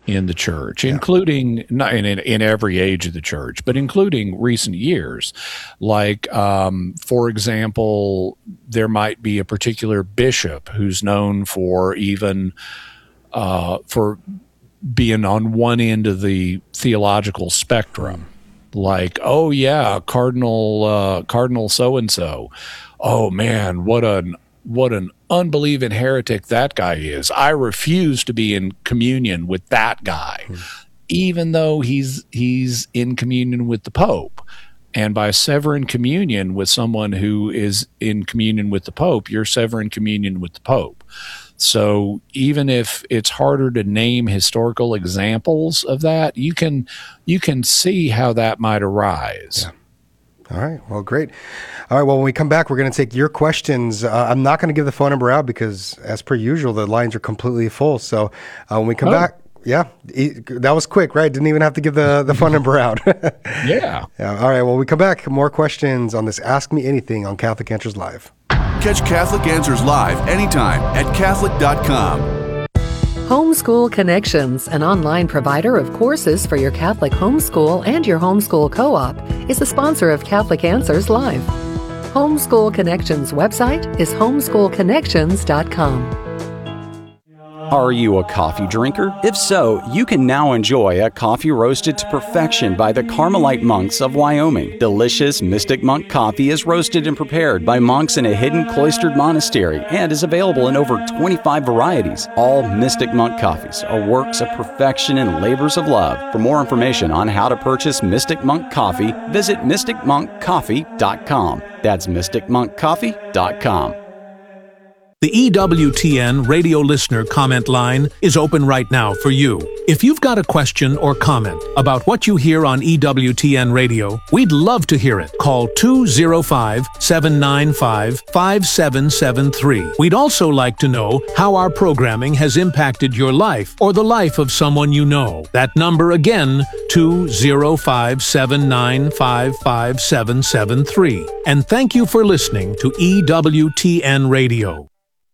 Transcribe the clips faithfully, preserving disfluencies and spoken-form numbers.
in the church, yeah. including not in, in in every age of the church, but including recent years. Like, um, for example, there might be a particular bishop who's known for even uh, for being on one end of the theological spectrum. Like, oh yeah, Cardinal uh, Cardinal so and so. Oh man, what an what an unbelieving heretic that guy is. I refuse to be in communion with that guy, mm. even though he's he's in communion with the Pope. And by severing communion with someone who is in communion with the Pope, you're severing communion with the Pope. So even if it's harder to name historical examples of that, you can you can see how that might arise. Yeah. All right. Well, great. All right. Well, when we come back, we're going to take your questions. Uh, I'm not going to give the phone number out because, as per usual, the lines are completely full. So uh, when we come oh. back, yeah, that was quick, right? Didn't even have to give the, the phone number out. yeah. yeah. All right. Well, we come back. More questions on this Ask Me Anything on Catholic Answers Live. Catch Catholic Answers live anytime at Catholic dot com. Homeschool Connections, an online provider of courses for your Catholic homeschool and your homeschool co-op, is a sponsor of Catholic Answers Live. Homeschool Connections website is homeschool connections dot com. Are you a coffee drinker? If so, you can now enjoy a coffee roasted to perfection by the Carmelite monks of Wyoming. Delicious Mystic Monk coffee is roasted and prepared by monks in a hidden cloistered monastery and is available in over twenty-five varieties. All Mystic Monk coffees are works of perfection and labors of love. For more information on how to purchase Mystic Monk coffee, visit mystic monk coffee dot com. That's mystic monk coffee dot com. The E W T N radio listener comment line is open right now for you. If you've got a question or comment about what you hear on E W T N radio, we'd love to hear it. Call two oh five, seven nine five, five seven seven three. We'd also like to know how our programming has impacted your life or the life of someone you know. That number again, two oh five, seven nine five, five seven seven three. And thank you for listening to E W T N Radio.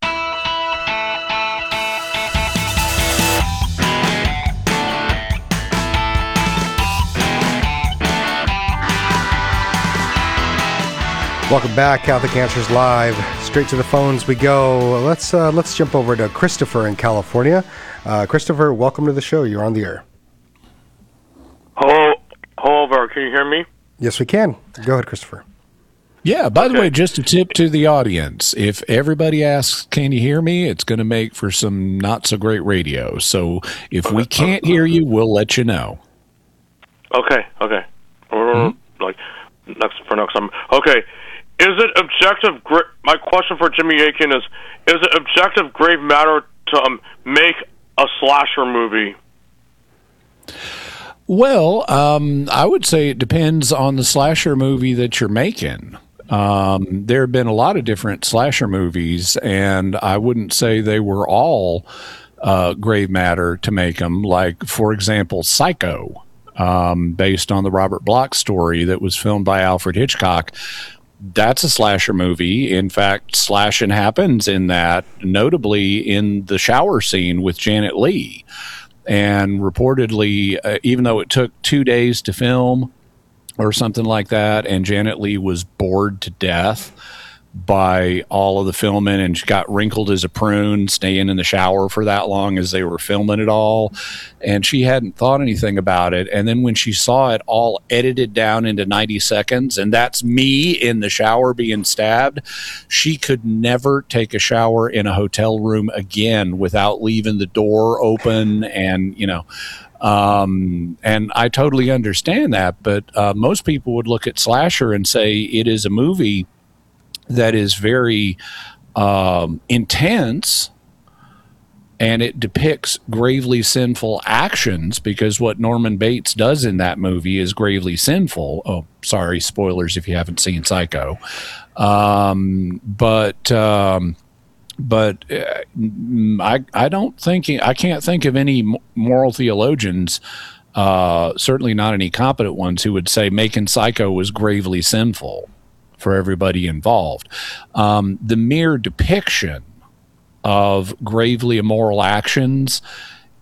Welcome back, Catholic Answers Live. Straight to the phones we go. Let's uh, let's jump over to Christopher in California. Uh, Christopher, welcome to the show. You're on the air. Hello, hello there. Can you hear me? Yes, we can. Go ahead, Christopher. Yeah, by okay. the way, just a tip to the audience. If everybody asks, can you hear me? It's going to make for some not so great radio. So if we can't hear you, we'll let you know. Okay, okay. Mm-hmm. Like, next for next time. Okay. Is it objective? Gra- my question for Jimmy Akin is: Is it objective grave matter to um, make a slasher movie? Well, um, I would say it depends on the slasher movie that you're making. Um, there have been a lot of different slasher movies, and I wouldn't say they were all uh, grave matter to make them. Like, for example, Psycho, um, based on the Robert Bloch story that was filmed by Alfred Hitchcock. That's a slasher movie. In fact, slashing happens in that, notably in the shower scene with Janet Leigh. And reportedly, uh, even though it took two days to film or something like that, and Janet Leigh was bored to death by all of the filming, and she got wrinkled as a prune staying in the shower for that long as they were filming it all, and she hadn't thought anything about it. And then when she saw it all edited down into ninety seconds, and that's me in the shower being stabbed, she could never take a shower in a hotel room again without leaving the door open. And you know um and I totally understand that, but uh, most people would look at slasher and say it is a movie that is very um, intense, and it depicts gravely sinful actions, because what Norman Bates does in that movie is gravely sinful. Oh, sorry, spoilers if you haven't seen Psycho. Um, but um, but uh, I I don't think I can't think of any moral theologians, uh, certainly not any competent ones, who would say making Psycho was gravely sinful for everybody involved. Um, the mere depiction of gravely immoral actions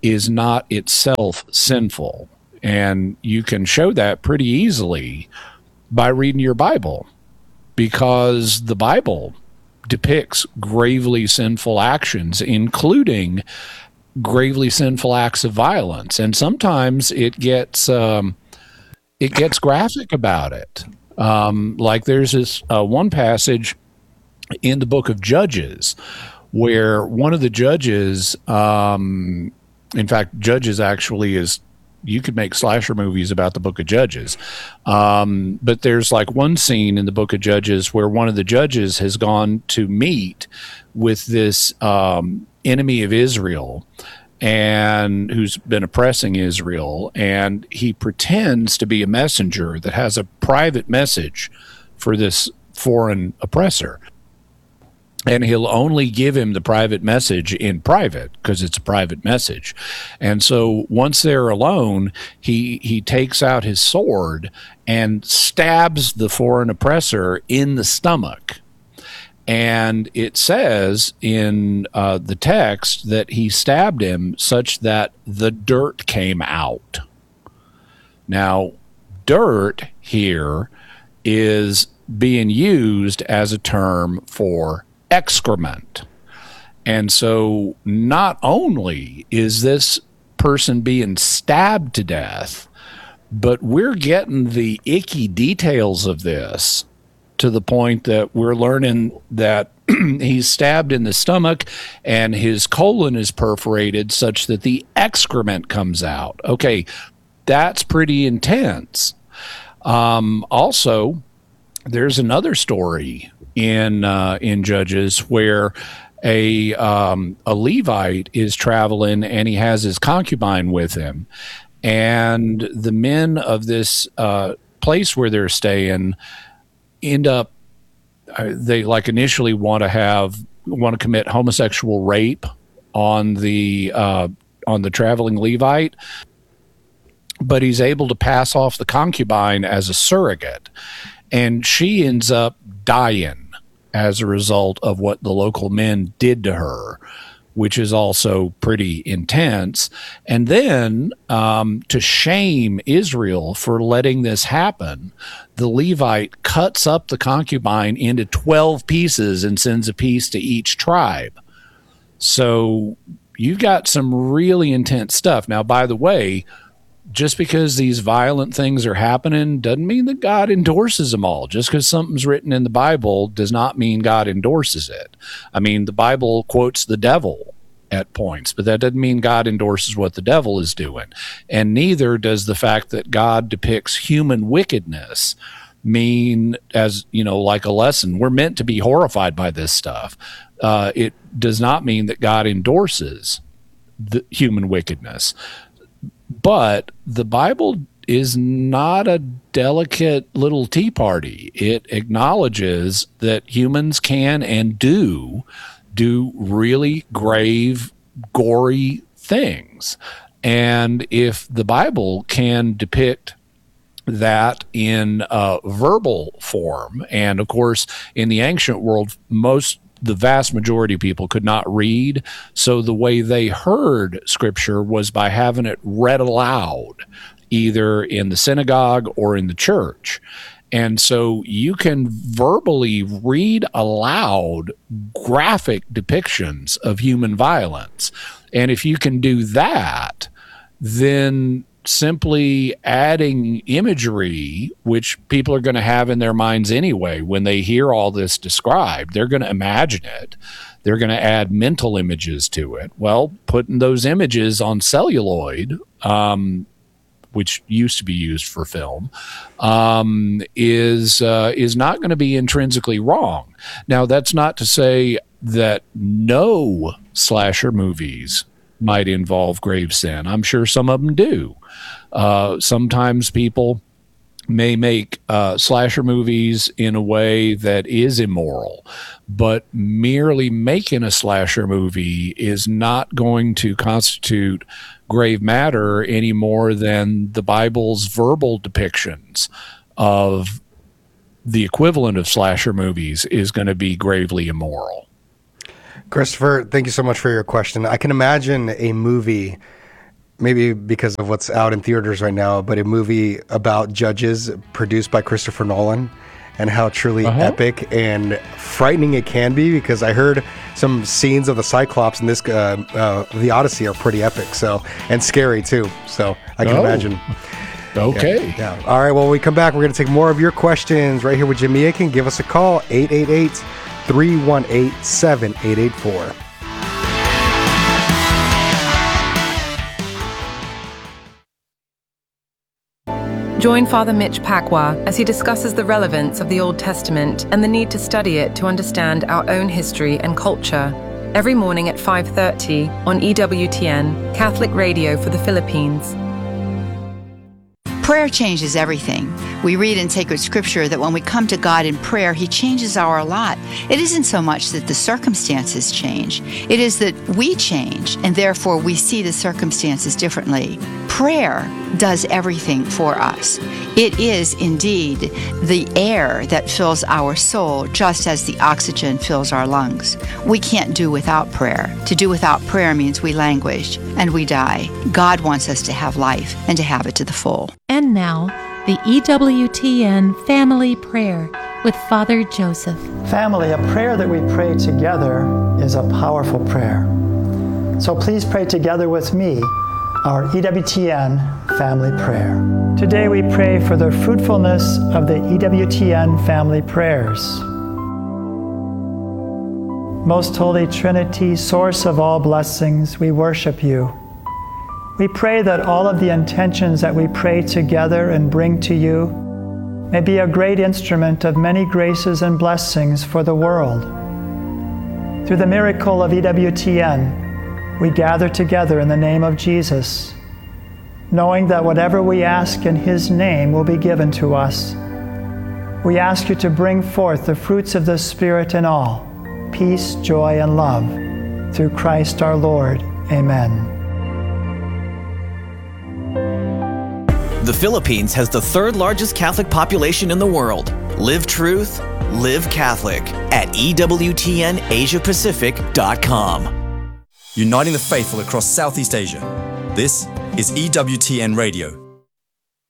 is not itself sinful. And you can show that pretty easily by reading your Bible, because the Bible depicts gravely sinful actions, including gravely sinful acts of violence. And sometimes it gets um, it gets graphic about it. Um, like there's this uh, one passage in the book of Judges where one of the judges, um, in fact, Judges actually is, you could make slasher movies about the book of Judges. Um, but there's like one scene in the book of Judges where one of the judges has gone to meet with this um, enemy of Israel, and who's been oppressing Israel. And he pretends to be a messenger that has a private message for this foreign oppressor. And he'll only give him the private message in private because it's a private message. And so once they're alone, he he takes out his sword and stabs the foreign oppressor in the stomach. And it says in uh, the text that he stabbed him such that the dirt came out. Now, dirt here is being used as a term for excrement. And so not only is this person being stabbed to death, but we're getting the icky details of this to the point that we're learning that he's stabbed in the stomach and his colon is perforated such that the excrement comes out. Okay, that's pretty intense. Um, also, there's another story in uh, in Judges where a um, a Levite is traveling and he has his concubine with him, and the men of this uh, place where they're staying end up uh, they like initially want to have want to commit homosexual rape on the uh, on the traveling Levite, but he's able to pass off the concubine as a surrogate, and she ends up dying as a result of what the local men did to her, which is also pretty intense. And then um, to shame Israel for letting this happen, the Levite cuts up the concubine into twelve pieces and sends a piece to each tribe. So you've got some really intense stuff. Now, by the way, just because these violent things are happening doesn't mean that God endorses them all. Just because something's written in the Bible does not mean God endorses it. I mean, the Bible quotes the devil at points, but that doesn't mean God endorses what the devil is doing. And neither does the fact that God depicts human wickedness mean, as, you know, like a lesson. We're meant to be horrified by this stuff. Uh, it does not mean that God endorses the human wickedness. But the Bible is not a delicate little tea party. It acknowledges that humans can and do do really grave, gory things. And if the Bible can depict that in uh, verbal form, and of course, in the ancient world, most the vast majority of people could not read, so the way they heard Scripture was by having it read aloud, either in the synagogue or in the church. And so you can verbally read aloud graphic depictions of human violence. And if you can do that, then simply adding imagery, which people are going to have in their minds anyway, when they hear all this described, they're going to imagine it. They're going to add mental images to it. Well, putting those images on celluloid, um, which used to be used for film, um, is uh, is not going to be intrinsically wrong. Now, that's not to say that no slasher movies might involve grave sin. I'm sure some of them do. Uh, sometimes people may make uh, slasher movies in a way that is immoral, but merely making a slasher movie is not going to constitute grave matter any more than the Bible's verbal depictions of the equivalent of slasher movies is going to be gravely immoral. Christopher, thank you so much for your question. I can imagine a movie maybe because of what's out in theaters right now, but a movie about judges produced by Christopher Nolan and how truly uh-huh. epic and frightening it can be, because I heard some scenes of the Cyclops in this, uh, uh, the Odyssey are pretty epic, so, and scary too. So I can oh. imagine. Okay. Yeah, yeah. All right. Well, when we come back, we're going to take more of your questions right here with Jimmy Akin. Give us a call, eight eight eight, three one eight, seven eight eight four. Join Father Mitch Pacwa as he discusses the relevance of the Old Testament and the need to study it to understand our own history and culture. Every morning at five thirty on E W T N, Catholic Radio for the Philippines. Prayer changes everything. We read in sacred scripture that when we come to God in prayer, He changes our lot. It isn't so much that the circumstances change. It is that we change, and therefore we see the circumstances differently. Prayer does everything for us. It is indeed the air that fills our soul, just as the oxygen fills our lungs. We can't do without prayer. To do without prayer means we languish and we die. God wants us to have life and to have it to the full. And now, the E W T N Family Prayer with Father Joseph. Family, a prayer that we pray together is a powerful prayer. So please pray together with me our E W T N Family Prayer. Today we pray for the fruitfulness of the E W T N Family Prayers. Most Holy Trinity, source of all blessings, we worship you. We pray that all of the intentions that we pray together and bring to you may be a great instrument of many graces and blessings for the world. Through the miracle of E W T N, we gather together in the name of Jesus, knowing that whatever we ask in His name will be given to us. We ask you to bring forth the fruits of the Spirit in all, peace, joy, and love, through Christ our Lord. Amen. The Philippines has the third largest Catholic population in the world. Live truth, live Catholic at E W T N Asia Pacific dot com. Uniting the faithful across Southeast Asia. This is E W T N Radio.